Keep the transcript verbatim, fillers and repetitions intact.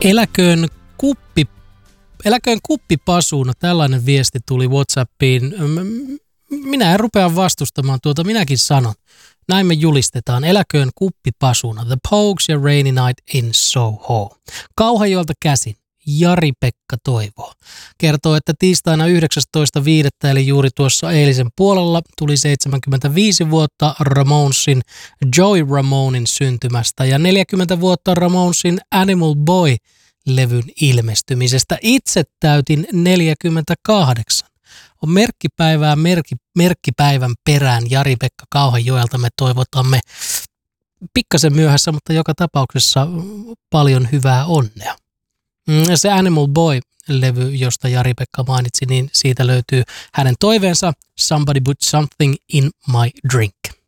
Eläköön kuppi, eläköön kuppipasuna, tällainen viesti tuli WhatsAppiin. Minä en rupea vastustamaan tuota, minäkin sanon. Näin me julistetaan. Eläköön kuppipasuna. The Pogues ja Rainy Night in Soho. Kauhajoelta käsin. Jari-Pekka toivoo. Kertoo, että tiistaina yhdeksästoista viidettä eli juuri tuossa eilisen puolella tuli seitsemänkymmentäviisi vuotta Ramonesin Joey Ramonein syntymästä ja neljäkymmentä vuotta Ramonesin Animal Boy-levyn ilmestymisestä. Itse täytin neljäkymmentäkahdeksan. On merkkipäivää merkki, merkkipäivän perään Jari-Pekka Kauhajoelta. Me toivotamme pikkasen myöhässä, mutta joka tapauksessa paljon hyvää onnea. Se Animal Boy-levy, josta Jari-Pekka mainitsi, niin siitä löytyy hänen toiveensa Somebody Put Something in My Drink.